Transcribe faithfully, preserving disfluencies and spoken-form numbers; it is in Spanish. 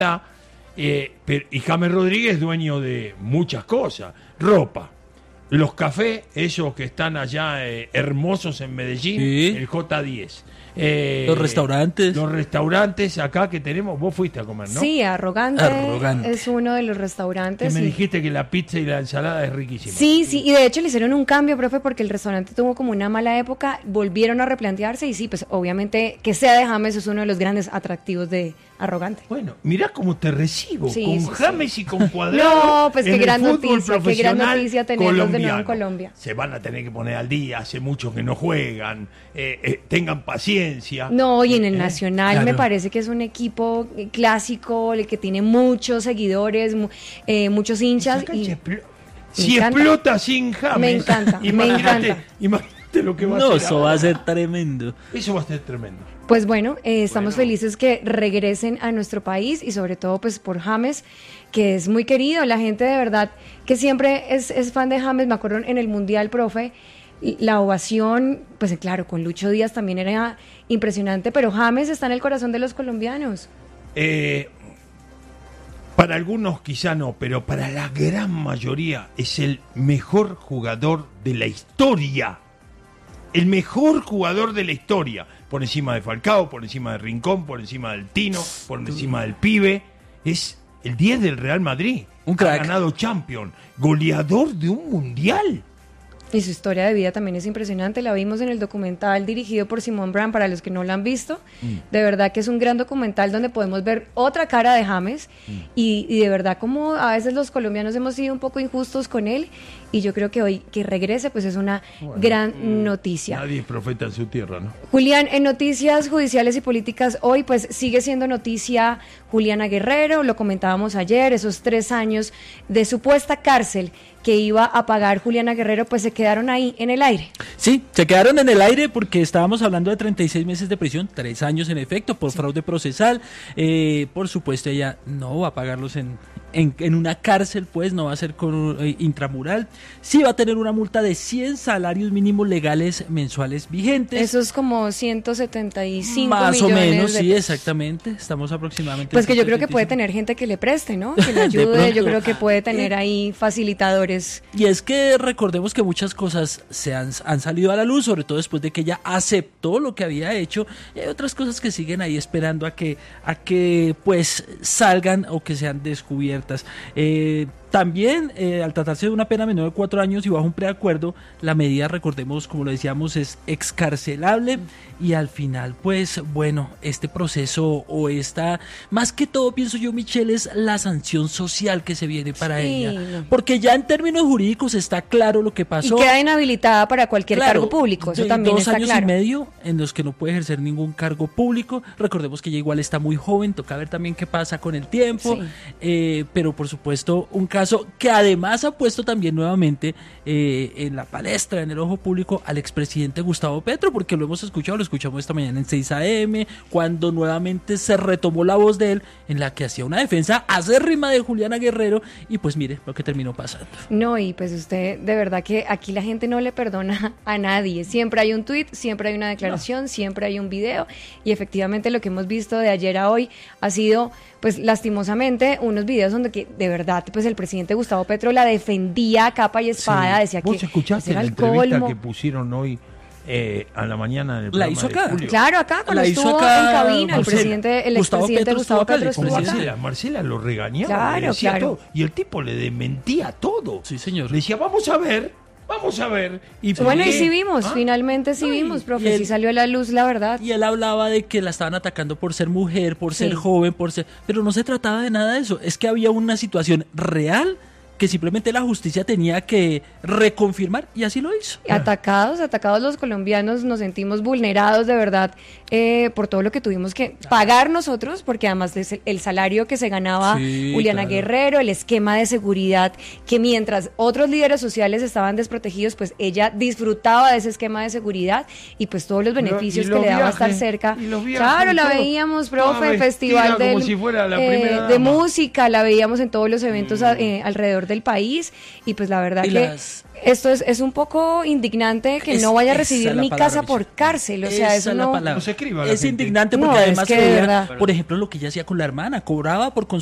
eh, pero, y James Rodríguez dueño de muchas cosas, ropa, los cafés, esos que están allá eh, hermosos en Medellín, sí. el J diez. Eh, los restaurantes. Los restaurantes acá que tenemos, vos fuiste a comer, ¿no? Sí, Arrogante, Arrogante. es uno de los restaurantes. Que me y... dijiste que la pizza y la ensalada es riquísima. Sí, sí, y de hecho le hicieron un cambio, profe, porque el restaurante tuvo como una mala época, volvieron a replantearse y sí, pues obviamente que sea de James es uno de los grandes atractivos de Arrogante. Bueno, mirá cómo te recibo, Sí, con sí, James sí. y con Cuadrado. No, pues en qué el gran fútbol noticia, qué gran profesional noticia tenerlos de nuevo en colombiano. Colombia. Se van a tener que poner al día, hace mucho que no juegan, eh, eh, tengan paciencia. No, y en el Eh, Nacional claro. me parece que es un equipo clásico, el que tiene muchos seguidores, mu- eh, muchos hinchas. Esa cancha Y... explo- Me Si encanta. explota sin James, Me encanta, me imagínate, encanta. imagínate lo que va a No, ser. eso ahora. va a ser tremendo. Eso va a ser tremendo. Pues bueno, eh, estamos Bueno. felices que regresen a nuestro país y sobre todo pues por James, que es muy querido. La gente de verdad que siempre es, es fan de James. Me acuerdo en el Mundial, profe, la ovación, pues claro, con Lucho Díaz también era impresionante, pero James está en el corazón de los colombianos. Eh, para algunos quizá no, pero para la gran mayoría es el mejor jugador de la historia. El mejor jugador de la historia. Por encima de Falcao, por encima de Rincón, por encima del Tino, por encima del Pibe. Es el diez del Real Madrid. Un crack. Ha ganado Champions. Goleador de un mundial. Y su historia de vida también es impresionante. La vimos en el documental dirigido por Simón Brand, para los que no lo han visto. Mm. De verdad que es un gran documental donde podemos ver otra cara de James. Mm. Y, y de verdad como a veces los colombianos hemos sido un poco injustos con él. Y yo creo que hoy que regrese pues es una bueno, gran mm, noticia. Nadie es profeta en su tierra, ¿no? Julián, en noticias judiciales y políticas hoy pues sigue siendo noticia Juliana Guerrero. Lo comentábamos ayer, esos tres años de supuesta cárcel que iba a pagar Juliana Guerrero, pues se quedaron ahí en el aire. Sí, se quedaron en el aire porque estábamos hablando de treinta y seis meses de prisión, tres años en efecto, por sí. fraude procesal. Eh, por supuesto, ella no va a pagarlos en, en, en una cárcel, pues no va a ser con eh, intramural. Sí va a tener una multa de cien salarios mínimos legales mensuales vigentes. Eso es como ciento setenta y cinco Más millones. Más o menos, de... sí, exactamente. Estamos aproximadamente... Pues que yo creo que puede tener gente que le preste, ¿no? Que le ayude, yo creo que puede tener ahí facilitadores. Y es que recordemos que muchas cosas se han, han salido a la luz, sobre todo después de que ella aceptó lo que había hecho, y hay otras cosas que siguen ahí esperando a que, a que pues salgan o que sean descubiertas. Eh, También, eh, al tratarse de una pena menor de cuatro años y bajo un preacuerdo, la medida, recordemos, como lo decíamos, es excarcelable y al final, pues, bueno, este proceso o esta, más que todo, pienso yo, Michelle, es la sanción social que se viene para sí, ella. No. Porque ya en términos jurídicos está claro lo que pasó. Y queda inhabilitada para cualquier claro, cargo público, eso también dos está años claro. y medio en los que no puede ejercer ningún cargo público. Recordemos que ella igual está muy joven, toca ver también qué pasa con el tiempo, sí. eh, pero por supuesto un caso que además ha puesto también nuevamente eh, en la palestra, en el ojo público, al expresidente Gustavo Petro, porque lo hemos escuchado, lo escuchamos esta mañana en seis a eme, cuando nuevamente se retomó la voz de él, en la que hacía una defensa acérrima de Juliana Guerrero, y pues mire lo que terminó pasando. No, y pues usted, de verdad que aquí la gente no le perdona a nadie, siempre hay un tuit, siempre hay una declaración, no. siempre hay un video, y efectivamente lo que hemos visto de ayer a hoy ha sido, pues lastimosamente, unos videos donde que de verdad, pues el presidente Gustavo Petro la defendía a capa y espada, sí. decía ¿Vos que escuchaste era la el entrevista colmo? que pusieron hoy eh, a la mañana en el ¿La programa hizo de acá? Julio? Claro, acá cuando La hizo estuvo acá en cabina, el Marcela. presidente, el Gustavo expresidente Petro Gustavo estuvo acá, Petro le estuvo convencía. acá. Marcela, Marcela lo regañaba, Claro, le decía claro. todo, y el tipo le desmentía todo. Sí, señor. Le decía, vamos a ver, vamos a ver. ¿Y por Bueno, qué? y sí vimos, ¿Ah? finalmente sí No, y- vimos, y profe, él- sí salió a la luz la verdad. Y él hablaba de que la estaban atacando por ser mujer, por Sí. ser joven, por ser... Pero no se trataba de nada de eso. Es que había una situación real que simplemente la justicia tenía que reconfirmar y así lo hizo. Atacados, atacados los colombianos, nos sentimos vulnerados de verdad eh, por todo lo que tuvimos que pagar nosotros, porque además es el, el salario que se ganaba Sí, Juliana claro. Guerrero, el esquema de seguridad, que mientras otros líderes sociales estaban desprotegidos, pues ella disfrutaba de ese esquema de seguridad y pues todos los beneficios y que los le daba viajes, estar cerca. y los viajes, Claro, la todo. veíamos, Toda profe, vestida festival del, como si fuera la eh, primera de dama. música, la veíamos en todos los eventos Mm. a, eh, alrededor del país y pues la verdad Y que las- esto es, es un poco indignante que Es- no vaya a esa recibir es la ni palabra, casa por Michelle. cárcel, o sea, Esa eso es la no... palabra. No se escriba a la Es gente. indignante No, porque es además que de creía, verdad. por ejemplo, lo que ella hacía con la hermana, cobraba por